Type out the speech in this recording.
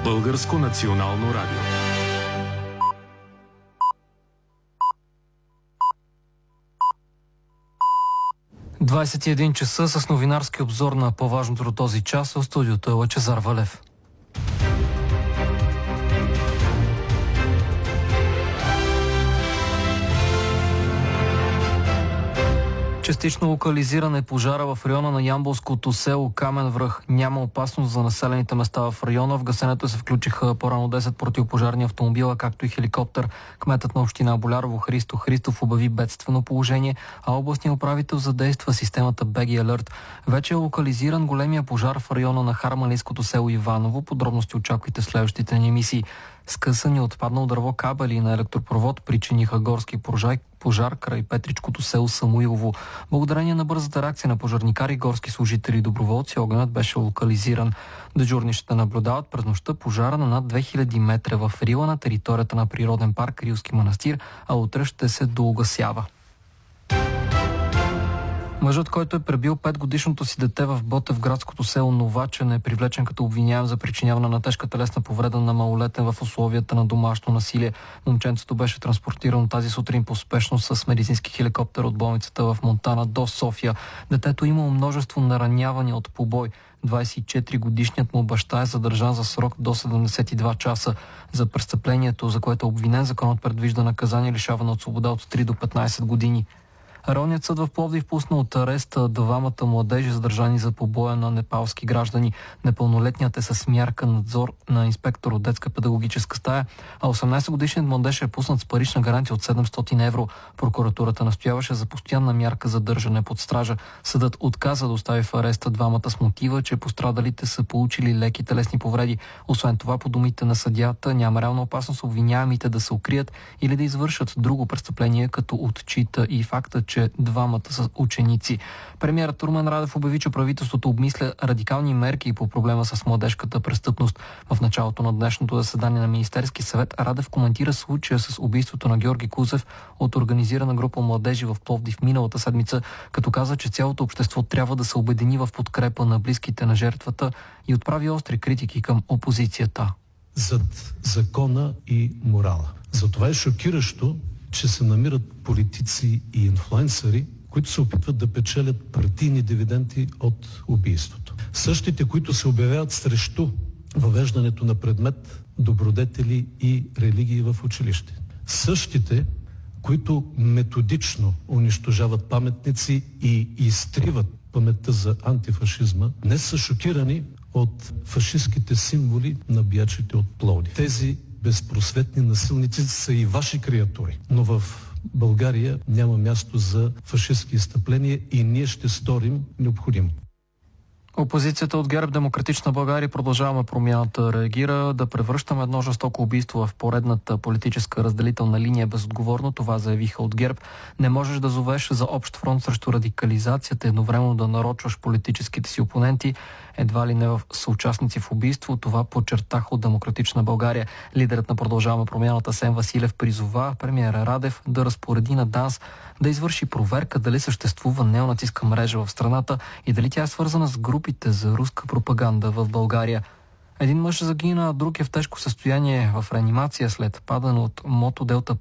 Българско национално радио. Двадесет и един часа с новинарски обзор на по-важното до този час. В студиото е Лъчезар Валев. Частично локализиран е пожара в района на ямболското село Камен връх. Няма опасност за населените места в района. В гасенето се включиха по-рано 10 противопожарни автомобила, както и хеликоптер. Кметът на община Болярово Христо Христов обяви бедствено положение, а областният управител задейства системата BG Alert. Вече е локализиран големия пожар в района на харманлийското село Иваново. Подробности очаквайте в следващите ни емисии. Скъсани отпаднал дърво кабели на електропровод причиниха горски пожар край Петричкото село Самуилово. Благодарение на бързата реакция на пожарникари, горски служители и доброволци, огънят беше локализиран. Дежурни ще наблюдават през нощта пожара на над 2000 метра в Рила на територията на природен парк Рилски манастир, а утре ще се доугасява. Мъжът, който е пребил 5-годишното си дете в Ботевградското село Новачен, е привлечен като обвиняем за причиняване на тежка телесна повреда на малолетен в условията на домашно насилие. Момченцето беше транспортирано тази сутрин по спешност с медицински хеликоптер от болницата в Монтана до София. Детето имало множество наранявания от побой. 24-годишният му баща е задържан за срок до 72 часа. За престъплението, за което е обвинен, законът предвижда наказание лишаване от свобода от 3 до 15 години. Районният съд в Пловдив пусна от ареста двамата младежи, задържани за побоя на непалски граждани. Непълнолетният е с мярка надзор на инспектор от детска педагогическа стая, а 18-годишният младеж е пуснат с парична гаранция от 700 евро. Прокуратурата настояваше за постоянна мярка за държане под стража. Съдът отказа да остави в ареста двамата с мотива, че пострадалите са получили леки телесни повреди. Освен това, по думите на съдията, няма реална опасност обвиняемите да се укрият или да извършат друго престъпление, като отчита и факта, че двамата са ученици. Премиерът Румен Радев обяви, че правителството обмисля радикални мерки по проблема с младежката престъпност. В началото на днешното заседание на Министерски съвет Радев коментира случая с убийството на Георги Кузев от организирана група младежи в Пловдив миналата седмица, като каза, че цялото общество трябва да се обедини в подкрепа на близките на жертвата и отправи остри критики към опозицията. Зад закона и морала. Затова е шокиращо, че се намират политици и инфлуенсъри, които се опитват да печелят партийни дивиденти от убийството. Същите, които се обявяват срещу въвеждането на предмет добродетели и религии в училище. Същите, които методично унищожават паметници и изтриват паметта за антифашизма, днес са шокирани от фашистските символи на биячите от Пловдив. Тези безпросветни насилници са и ваши креатури. Но в България няма място за фашистски изстъпления и ние ще сторим необходимо. Опозицията от ГЕРБ Демократична България Продължаваме промяната реагира. Да превръщаме едно жестоко убийство в поредната политическа разделителна линия безотговорно. Това заявиха от ГЕРБ. Не можеш да зовеш за общ фронт срещу радикализацията, едновременно да нарочваш политическите си опоненти, едва ли не в съучастници в убийство. Това подчертаха от Демократична България. Лидерът на Продължаваме промяната Асен Василев призова премиера Радев да разпореди на ДАНС да извърши проверка дали съществува неонацистка мрежа в страната и дали тя е свързана с групите за руска пропаганда в България. Един мъж загина, друг е в тежко състояние в реанимация след падане от Мото Делта